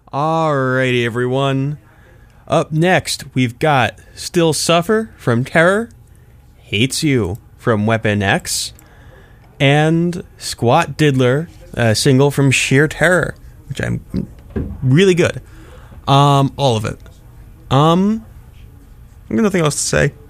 Alrighty, everyone. Up next, we've got Still Suffer from Terror, Hates You from Weapon X, and Squat Diddler, a single from Sheer Terror, which I'm really good. All of it. I've got nothing else to say.